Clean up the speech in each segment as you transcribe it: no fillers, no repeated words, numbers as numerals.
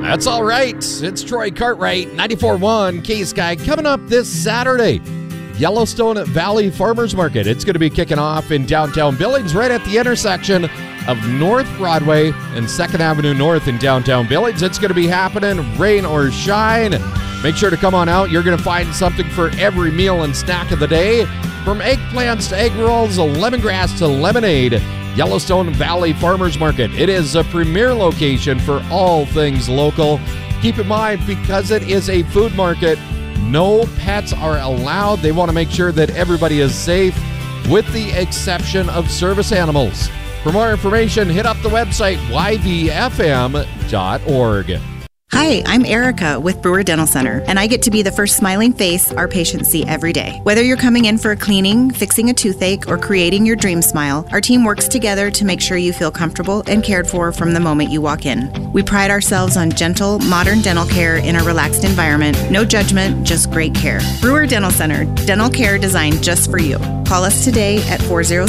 That's all right. It's Troy Cartwright, 94.1 K-Sky, coming up this Saturday. Yellowstone Valley Farmers Market. It's going to be kicking off in downtown Billings, right at the intersection of North Broadway and 2nd Avenue North in downtown Billings. It's going to be happening, rain or shine. Make sure to come on out. You're going to find something for every meal and snack of the day. From eggplants to egg rolls, lemongrass to lemonade. Yellowstone Valley Farmers Market. It is a premier location for all things local. Keep in mind, because it is a food market, no pets are allowed. They want to make sure that everybody is safe, with the exception of service animals. For more information, hit up the website yvfm.org. Hi, I'm Erica with Brewer Dental Center, and I get to be the first smiling face our patients see every day. Whether you're coming in for a cleaning, fixing a toothache, or creating your dream smile, our team works together to make sure you feel comfortable and cared for from the moment you walk in. We pride ourselves on gentle, modern dental care in a relaxed environment. No judgment, just great care. Brewer Dental Center, dental care designed just for you. Call us today at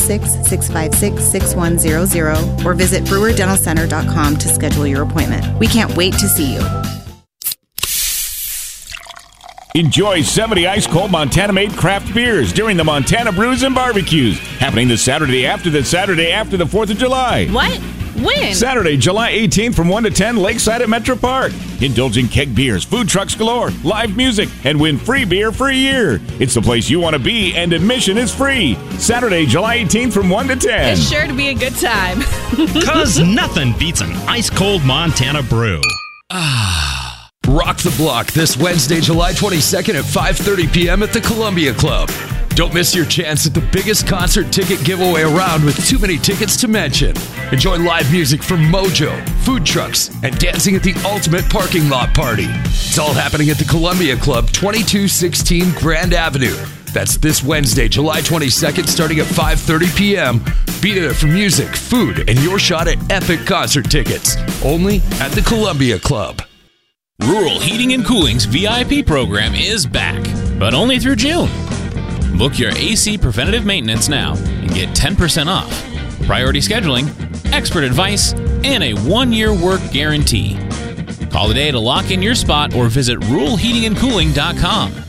406-656-6100 or visit brewerdentalcenter.com to schedule your appointment. We can't wait to see you. Enjoy 70 ice-cold Montana-made craft beers during the Montana Brews and Barbecues, happening the Saturday after the 4th of July. What? When? Saturday, July 18th from 1 to 10, Lakeside at Metro Park. Indulge in keg beers, food trucks galore, live music, and win free beer for a year. It's the place you want to be, and admission is free. Saturday, July 18th from 1 to 10. It's sure to be a good time. 'Cause nothing beats an ice-cold Montana brew. Rock the Block this Wednesday, July 22nd at 5:30 p.m. at the Columbia Club. Don't miss your chance at the biggest concert ticket giveaway around with too many tickets to mention. Enjoy live music from Mojo, food trucks, and dancing at the ultimate parking lot party. It's all happening at the Columbia Club, 2216 Grand Avenue. That's this Wednesday, July 22nd, starting at 5:30 p.m. Be there for music, food, and your shot at epic concert tickets. Only at the Columbia Club. Rural Heating and Cooling's VIP program is back, but only through June. Book your AC preventative maintenance now and get 10% off, priority scheduling, expert advice, and a 1-year work guarantee. Call today to lock in your spot or visit ruralheatingandcooling.com.